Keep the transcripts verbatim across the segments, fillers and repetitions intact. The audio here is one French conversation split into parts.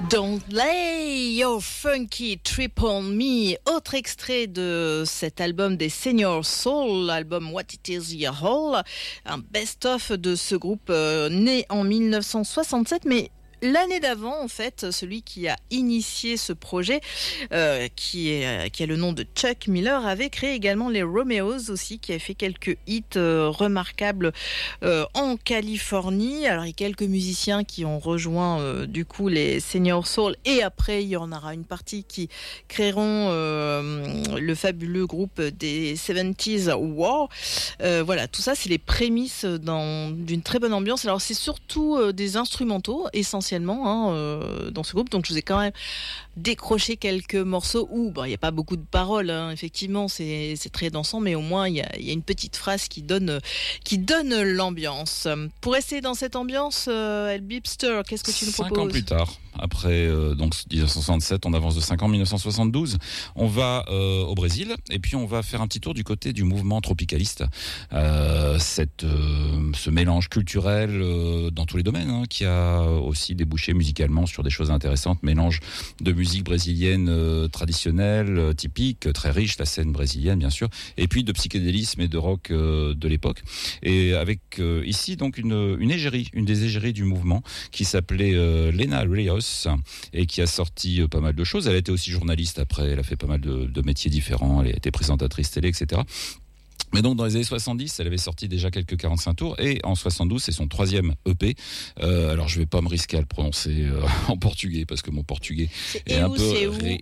Don't lay your funky trip on me. Autre extrait de cet album des Senior Soul, l'album What It Is Your Hall, un best-of de ce groupe euh, né en dix-neuf cent soixante-sept, mais l'année d'avant, en fait, celui qui a initié ce projet, euh, qui, est, euh, qui a le nom de Chuck Miller, avait créé également les Romeos aussi, qui a fait quelques hits euh, remarquables euh, en Californie. Alors, il y a quelques musiciens qui ont rejoint euh, du coup les Senior Soul, et après, il y en aura une partie qui créeront euh, le fabuleux groupe des soixante-dix War. Euh, voilà, tout ça, c'est les prémices dans, d'une très bonne ambiance. Alors, c'est surtout euh, des instrumentaux, essentiellement. Hein, euh, dans ce groupe, donc je vous ai quand même décroché quelques morceaux où bon, il n'y a pas beaucoup de paroles, hein, effectivement c'est, c'est très dansant, mais au moins il y a, y a une petite phrase qui donne, qui donne l'ambiance. Pour rester dans cette ambiance, euh, El Bipster, qu'est-ce que tu nous proposes ? Cinq ans plus tard, après euh, donc dix-neuf cent soixante-sept, on avance de cinq ans, dix-neuf cent soixante-douze, on va euh, au Brésil, et puis on va faire un petit tour du côté du mouvement tropicaliste, euh, cette, euh, ce mélange culturel euh, dans tous les domaines, hein, qui a aussi débouché musicalement sur des choses intéressantes, mélange de musique brésilienne euh, traditionnelle, euh, typique, très riche, la scène brésilienne bien sûr, et puis de psychédélisme et de rock euh, de l'époque, et avec euh, ici donc une, une égérie, une des égéries du mouvement qui s'appelait euh, Lena Rios, et qui a sorti euh, pas mal de choses. Elle a été aussi journaliste après, elle a fait pas mal de, de métiers différents, elle a été présentatrice télé, et cetera. Mais donc dans les années soixante-dix, elle avait sorti déjà quelques quarante-cinq tours, et en soixante-douze, c'est son troisième E P. Euh, alors je vais pas me risquer à le prononcer euh, en portugais parce que mon portugais c'est est un peu ré...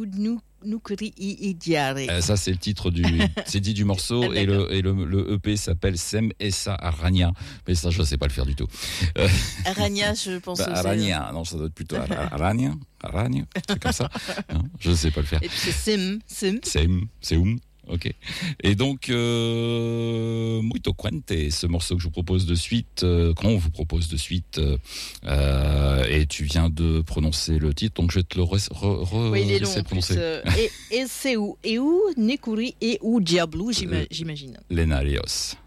euh, ça c'est le titre du c'est dit du morceau. Et le et le, le E P s'appelle Sem Essa Aranha, mais ça je sais pas le faire du tout. Euh... Aranha, je pense. Bah, Aranha, non, ça doit être plutôt Aranha, Aranha, c'est comme ça. Non, je sais pas le faire. Et puis c'est Sim, Sim. Sim, Sim. Ok. Et donc, euh, Muito Quente, ce morceau que je vous propose de suite, euh, qu'on vous propose de suite, euh, et tu viens de prononcer le titre, donc je vais te le re- re- re- oui, il est laisser long, prononcer. Plus, euh, et, et c'est où, et où, Nekuri et où Diablo, j'ima- j'imagine. Lena Rios.